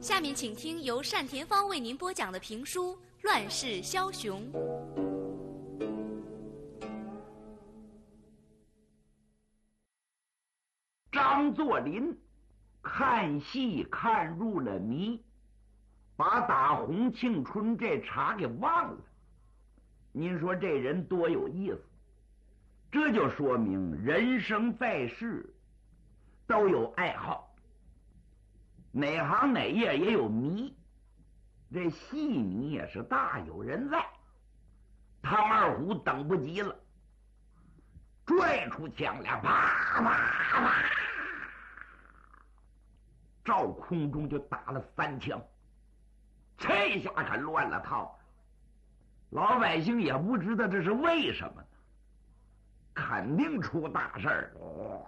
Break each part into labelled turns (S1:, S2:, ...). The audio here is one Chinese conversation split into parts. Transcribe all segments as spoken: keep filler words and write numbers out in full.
S1: 下面请听由单田芳为您播讲的评书《乱世枭雄》。
S2: 张作霖看戏看入了迷，把打洪庆春这茬给忘了。您说这人多有意思，这就说明人生在世都有爱好，哪行哪业也有迷，这戏迷也是大有人在。唐二虎等不及了，拽出枪来，啪啪啪，照空中就打了三枪，这下可乱了套了。老百姓也不知道这是为什么呢，肯定出大事儿了。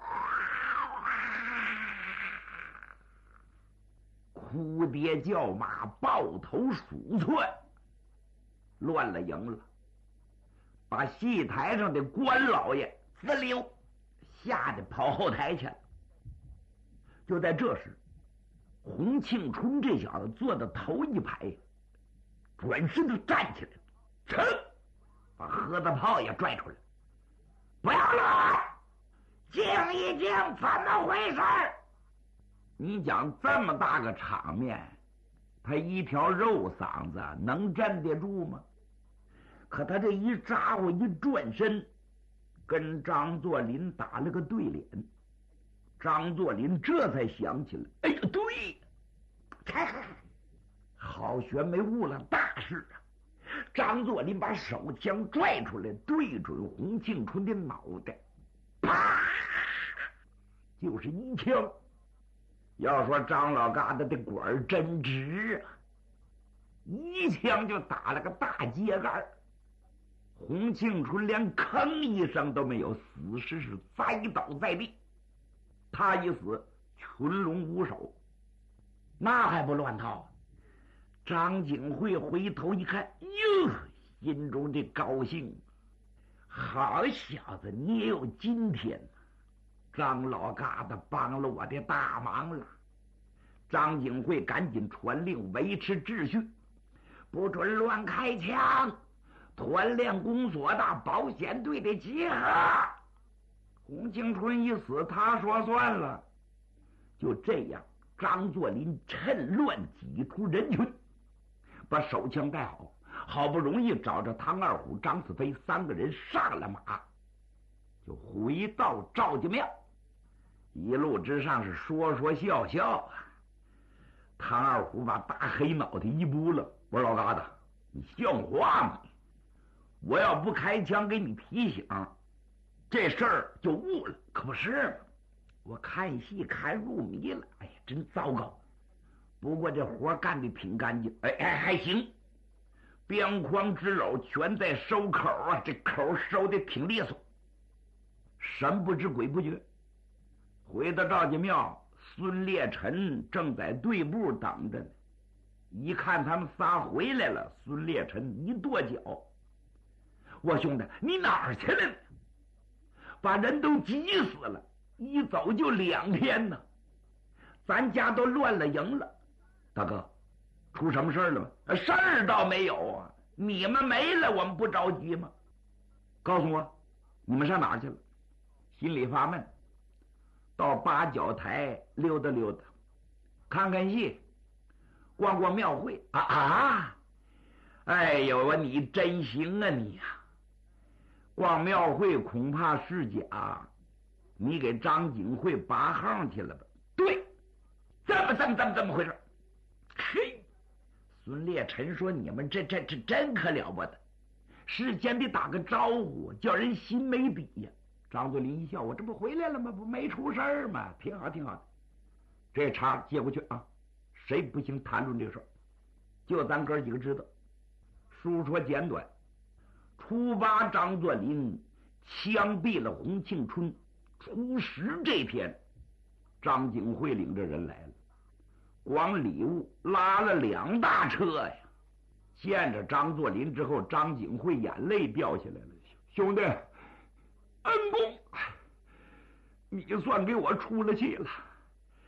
S2: 哭爹叫马，抱头鼠窜，乱了营了，把戏台上的官老爷滋溜吓得跑后台去了。就在这时，洪庆春这小子坐到头一排，转身就站起来了，噌，把盒子炮也拽出来，不要乱，静一静，怎么回事？你讲这么大个场面，他一条肉嗓子能站得住吗？可他这一咋呼一转身，跟张作霖打了个对脸。张作霖这才想起来，哎呀，对，好悬没误了大事啊！张作霖把手枪拽出来，对准洪庆春的脑袋，啪，就是一枪。要说张老疙瘩的管真直啊，一枪就打了个大秸秆。洪庆春连吭一声都没有，死尸是栽倒在地。他一死，群龙无首，那还不乱套啊？张景惠回头一看，哟，心中这高兴，好小子，你也有今天。张老疙瘩帮了我的大忙了。张景惠赶紧传令维持秩序，不准乱开枪，团练公所的保险队的集合。洪庆春一死，他说算了。就这样，张作霖趁乱挤出人群，把手枪带好，好不容易找着唐二虎、张子飞三个人上了马，就回到赵家庙。一路之上是说说笑笑啊。唐二虎把大黑脑袋一拨了，我说老疙瘩，你像话吗？我要不开枪给你提醒，这事儿就误了，可不是吗？我看戏看入迷了，哎呀，真糟糕。不过这活干得挺干净，哎哎，还行。边框之篓全在收口啊，这口收的挺利索。神不知鬼不觉，回到赵家庙，孙烈臣正在队部等着呢。一看他们仨回来了，孙烈臣一跺脚：“我兄弟，你哪儿去了？把人都急死了，一走就两天呢，咱家都乱了营了。大哥，出什么事儿了吗？事儿倒没有啊，你们没了，我们不着急吗？告诉我，你们上哪儿去了？”心里发闷，到八角台溜达溜达，看看戏，逛逛庙会啊啊！哎呦啊，你真行啊你呀！逛庙会恐怕是假，你给张景惠拔号去了吧？对，这么这么这么这么回事？嘿，孙烈臣说：“你们这这这真可了不得，事先得打个招呼，叫人心没底呀。”张作霖一笑：“我这不回来了吗？不没出事儿吗？挺好，挺好的。这茬接过去啊，谁不行谈论这个事儿，就咱哥几个知道。书说简短，初八张作霖枪毙了洪庆春，初十这天，张景惠领着人来了，光礼物拉了两大车呀。见着张作霖之后，张景惠眼泪掉下来了：“兄弟，恩公，你算给我出了气了。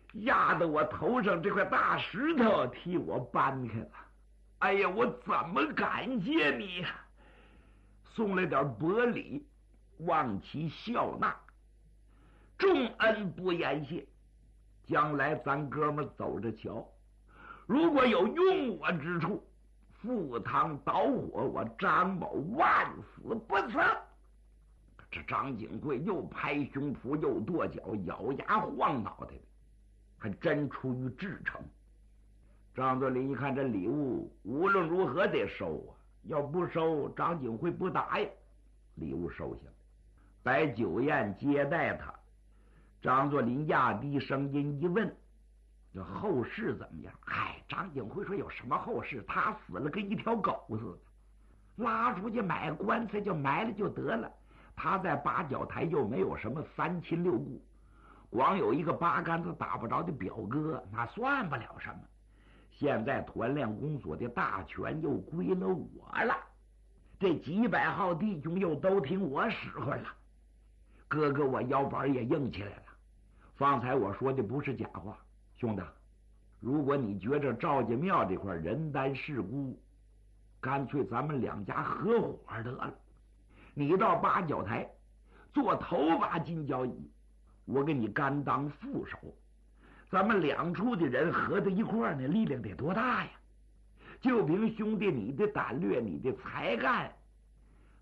S2: 压得我头上这块大石头替我搬开了。哎呀，我怎么感谢你呀？送了点薄礼，望其笑纳，重恩不言谢。将来咱哥们走着瞧，如果有用我之处，赴汤蹈火，我张某万死不辞。这张景贵又拍胸脯又跺脚，咬牙晃脑袋的，还真出于至诚。张作霖一看这礼物无论如何得收啊，要不收张景贵不打呀。礼物收下来，摆酒宴接待他。张作霖压低声音一问，这后事怎么样？哎，张景辉说有什么后事？他死了跟一条狗似的，拉出去买棺材就埋了就得了。他在八角台又没有什么三亲六故，光有一个八竿子打不着的表哥，那算不了什么。现在团练公所的大权又归了我了，这几百号弟兄又都听我使唤了。哥哥，我腰板也硬起来了。方才我说的不是假话，兄弟，如果你觉着赵家庙这块人单势孤，干脆咱们两家合伙得了。你到八角台做头把金交椅，我给你甘当副手。咱们两处的人合在一块儿呢，力量得多大呀？就凭兄弟你的胆略，你的才干，